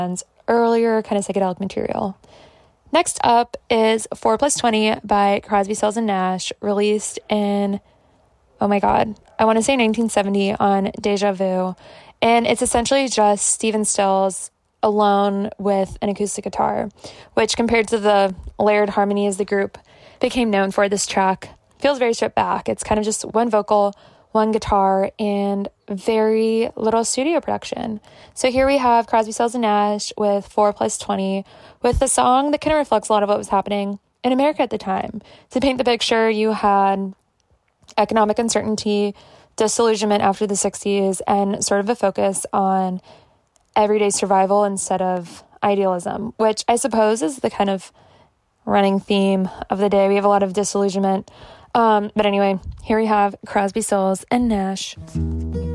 earlier kind of psychedelic material. Next up is 4+20 by Crosby, Stills, and Nash, released in, oh my God, I want to say 1970 on Deja Vu. And it's essentially just Stephen Stills alone with an acoustic guitar, which compared to the layered harmonies the group became known for, this track feels very stripped back. It's kind of just one vocal, one guitar, and very little studio production. So here we have Crosby, Stills, and Nash with 4+20, with a song that kind of reflects a lot of what was happening in America at the time. To paint the picture, you had economic uncertainty, disillusionment after the 60s, and sort of a focus on everyday survival instead of idealism, which I suppose is the kind of running theme of the day. We have a lot of disillusionment. But anyway, here we have Crosby, Stills, and Nash.